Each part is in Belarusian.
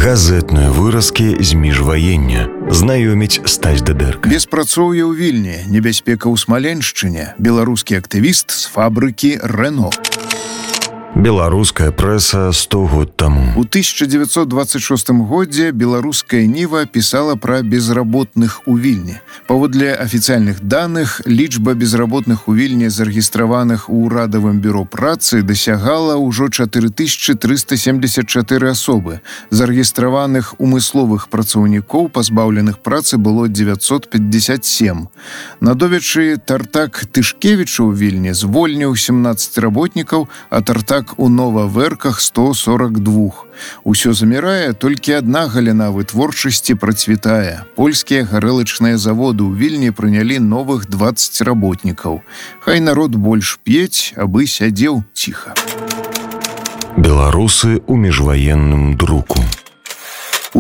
Газетныя выразкі з міжваення. Знаёміць Стась Дыдэрка. Беспрацоўе ў Вільні, небяспека ў Смаленшчыне, беларускі актывіст з фабрыкі «Рено». Беларуская прэса 100 год таму. У 1926 годзе беларуская Ніва пісала пра безработных у Вільні. Паводле афіцыяльных даных, лічба безработных у Вільні, зарэгістраваных у ўрадавым бюро працы, дасягала ўжо 4374 асобы. Зарэгістраваных умысловых працаўнікоў, пазбаўленых працы, было 957. Надовечы Тартак Тышкевіча ў Вільні звольніў 17 работнікаў, а Тартак у Новаверках 142. Усё замірае, толькі адна галіна вытворчасці працвітае. Польскія гарэлачныя заводы ў Вільні прынялі новых 20 работнікаў. Хай народ больш п'ець, абы сядзеў ціха. Беларусы ў міжваенным друку. У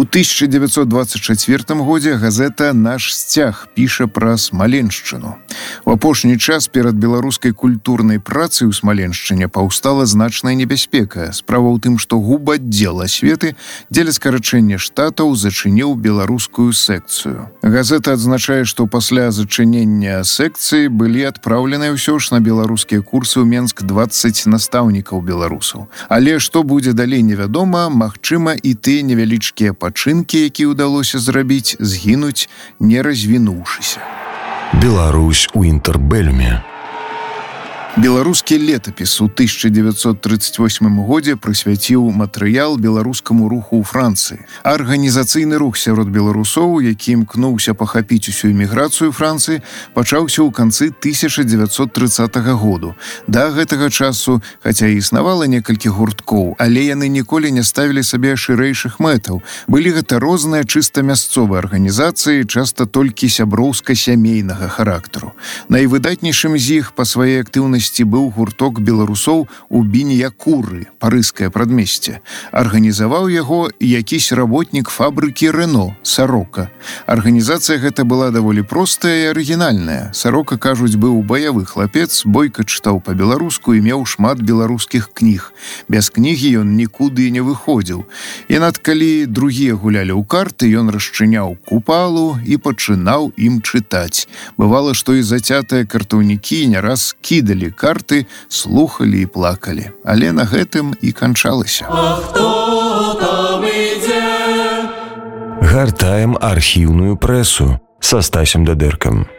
1924 годзе газета «Наш сцяг» піша пра Смаленшчыну. У апошні час перад беларускай культурнай працай у Смаленшчыне паўстала значная небяспека. Справа ў тым, што губаддзел асветы дзеля скарачэння штатаў зачыніў беларускую секцыю. Газета адзначае, што пасля зачынення секцыі былі адпраўленыя ўсё ж на беларускія курсы ў Менск 20 настаўнікаў беларусаў. Але што будзе далей невядома, магчыма, і тыя невялічкія пачынкі, якія ўдалося зрабіць, згінуць, не развінуўшыся. Беларусь у інтэрбэлюме. Беларускі летапіс у 1938 годзе прысвяціў матэрыял беларускаму руху ў Францыі. Арганізацыйны рух сярод беларусоў, які імкнуўся пахапіць усю эміграцыю Францыі, пачаўся ў канцы 1930 году. Да гэтага часу, хаця і існавала некалькі гурткоў, але яны ніколі не ставілі сабе шырэйшых мэтаў. Былі гэта розныя чыста мясцовыя арганізацыі, часта толькі сяброўска-сямейнага характару. Найвыдатнейшым з іх па сваёй актыўнасці быў гурток беларусоў у Біньякуры, парыжскае прадмесце. Арганізаваў яго якісь работнік фабрыкі «Рено», Сарока. Арганізацыя гэта была даволі простая і арыгінальная. Сарока, кажуць, быў баявы хлапец, бойка чытаў па-беларуску і меў шмат беларускіх кніг. Без кнігі ён нікуды не выходзіў. І над калі другія гулялі ў карты, ён расчыняў купалу і пачынаў ім чытаць. Бывала, што і зацятыя картаўнікі не раз кідалі карты, слухалі і плакалі. Але на гэтым і канчалася. А хто там ідзе? Гартаем архіўную прэсу са Стасем Дыдэркам.